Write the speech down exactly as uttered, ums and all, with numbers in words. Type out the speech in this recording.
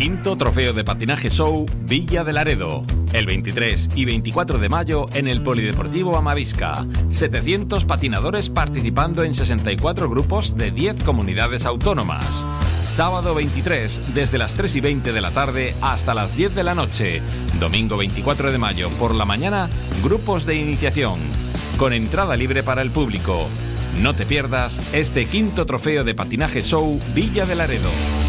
Quinto Trofeo de Patinaje Show Villa de Laredo. El veintitrés y veinticuatro de mayo en el Polideportivo Amavisca. setecientos patinadores participando en sesenta y cuatro grupos de diez comunidades autónomas. Sábado veintitrés, desde las tres y veinte de la tarde hasta las diez de la noche. Domingo veinticuatro de mayo, por la mañana, grupos de iniciación. Con entrada libre para el público. No te pierdas este Quinto Trofeo de Patinaje Show Villa de Laredo.